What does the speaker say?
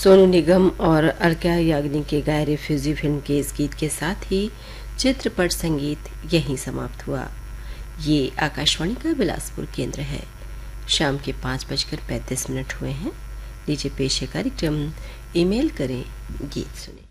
सोनू निगम और अलका याग्निक के गाए रिफ्यूजी फिल्म के इस गीत के साथ ही चित्रपट संगीत यहीं समाप्त हुआ। ये आकाशवाणी का बिलासपुर केंद्र है। शाम के 5:35 हुए हैं। लीजिए पेश है कार्यक्रम ईमेल करें गीत सुने।